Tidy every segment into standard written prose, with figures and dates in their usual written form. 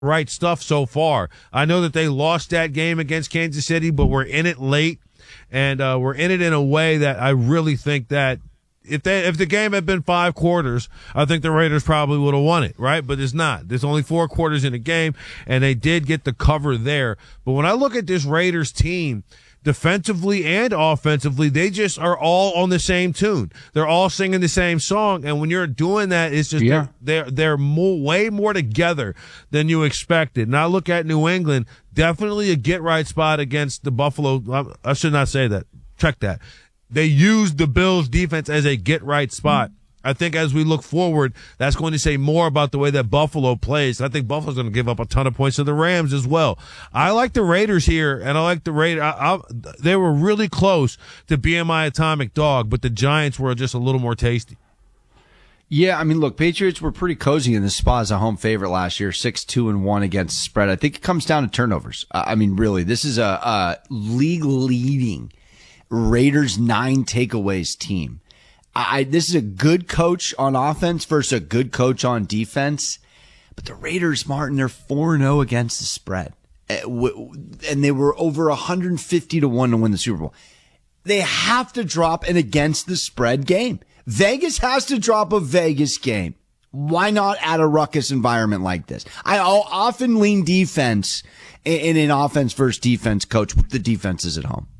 right stuff so far. I know that they lost that game against Kansas City, but we're in it late, and we're in it in a way that I really think that if the game had been 5 quarters, I think the Raiders probably would have won it, right? But it's not. There's only 4 quarters in the game, and they did get the cover there. But when I look at this Raiders team, defensively and offensively, they just are all on the same tune. They're all singing the same song, and when you're doing that, it's just they're way more together than you expected. Now I look at New England, definitely a get-right spot against the Buffalo. I should not say that. Check that. They used the Bills' defense as a get-right spot. I think as we look forward, that's going to say more about the way that Buffalo plays. I think Buffalo's going to give up a ton of points to the Rams as well. I like the Raiders here, and I like the Raiders. They were really close to being my atomic dog, but the Giants were just a little more tasty. Yeah, I mean, look, Patriots were pretty cozy in this spot as a home favorite last year, 6-2-1 against the spread. I think it comes down to turnovers. I mean, really, this is a league-leading Raiders 9 takeaways team. This is a good coach on offense versus a good coach on defense. But the Raiders, Martin, they're 4-0 against the spread. And they were over 150 to 1 to win the Super Bowl. They have to drop an against the spread game. Vegas has to drop a Vegas game. Why not at a ruckus environment like this? I'll often lean defense in an offense versus defense coach with the defenses at home.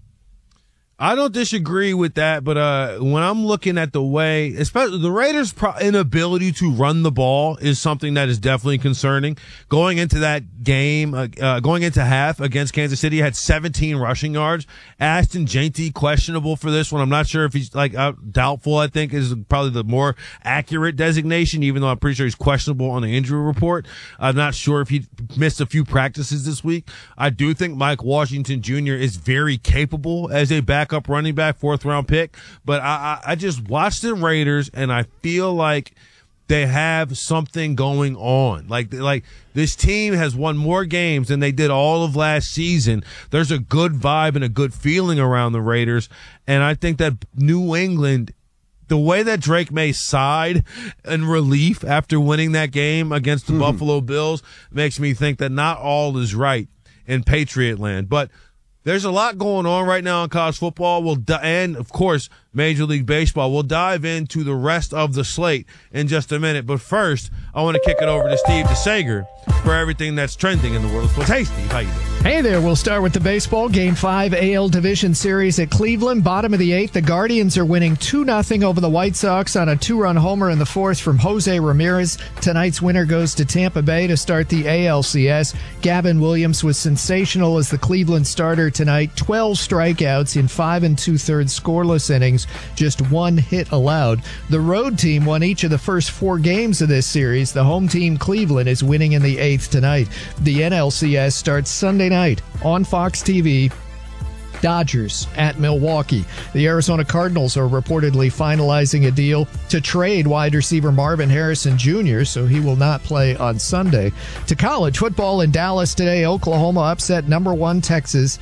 I don't disagree with that, but when I'm looking at the way, especially the Raiders' inability to run the ball is something that is definitely concerning. Going into that game, going into half against Kansas City, had 17 rushing yards. Ashton Jeanty questionable for this one. I'm not sure if he's doubtful. I think is probably the more accurate designation, even though I'm pretty sure he's questionable on the injury report. I'm not sure if he missed a few practices this week. I do think Mike Washington Jr. is very capable as a backup running back, 4th-round pick, but I just watched the Raiders and I feel like they have something going on. Like this team has won more games than they did all of last season. There's a good vibe and a good feeling around the Raiders, and I think that New England, the way that Drake May sighed in relief after winning that game against the Buffalo Bills makes me think that not all is right in Patriot land. But there's a lot going on right now in college football. And, of course, Major League Baseball. We'll dive into the rest of the slate in just a minute. But first, I want to kick it over to Steve DeSager for everything that's trending in the world of sports. Hey, Steve, how you doing? Hey there. We'll start with the baseball. Game 5 AL Division Series at Cleveland. Bottom of the 8th. The Guardians are winning 2-0 over the White Sox on a 2-run homer in the 4th from Jose Ramirez. Tonight's winner goes to Tampa Bay to start the ALCS. Gavin Williams was sensational as the Cleveland starter tonight. 12 strikeouts in 5 2/3 scoreless innings. Just 1 hit allowed. The road team won each of the first 4 games of this series. The home team, Cleveland, is winning in the 8th tonight. The NLCS starts Sunday night on Fox TV. Dodgers at Milwaukee. The Arizona Cardinals are reportedly finalizing a deal to trade wide receiver Marvin Harrison Jr., so he will not play on Sunday. To college football in Dallas today, Oklahoma upset number 1 Texas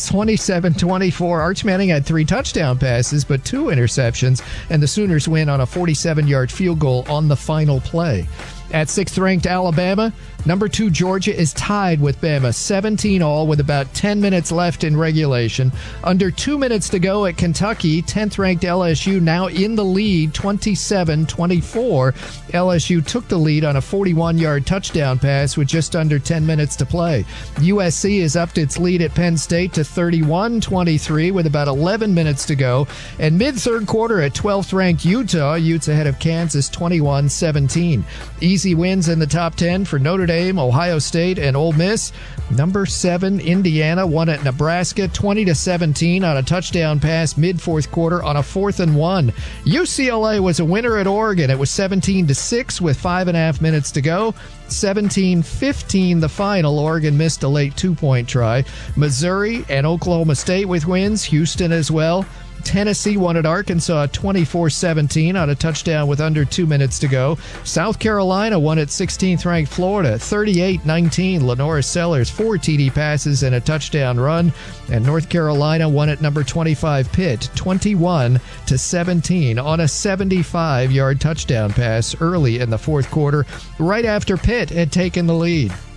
27-24. Arch Manning had 3 touchdown passes, but 2 interceptions, and the Sooners win on a 47-yard field goal on the final play. At 6th-ranked Alabama, number 2 Georgia is tied with Bama, 17-all with about 10 minutes left in regulation. Under 2 minutes to go at Kentucky, 10th-ranked LSU now in the lead, 27-24. LSU took the lead on a 41-yard touchdown pass with just under 10 minutes to play. USC has upped its lead at Penn State to 31-23 with about 11 minutes to go. And mid-third quarter at 12th-ranked Utah, Utes ahead of Kansas 21-17. Easy wins in the top 10 for Notre Dame, Ohio State, and Ole Miss. Number 7, Indiana won at Nebraska 20-17 on a touchdown pass mid-fourth quarter on a 4th and 1. UCLA was a winner at Oregon. It was 17-6 with 5.5 minutes to go. 17-15 the final. Oregon missed a late 2-point try. Missouri and Oklahoma State with wins. Houston as well. Tennessee won at Arkansas 24-17 on a touchdown with under 2 minutes to go. South Carolina won at 16th-ranked Florida 38-19. Lenora Sellers 4 TD passes and a touchdown run. And North Carolina won at number 25 Pitt 21-17 on a 75-yard touchdown pass early in the fourth quarter, right after Pitt had taken the lead.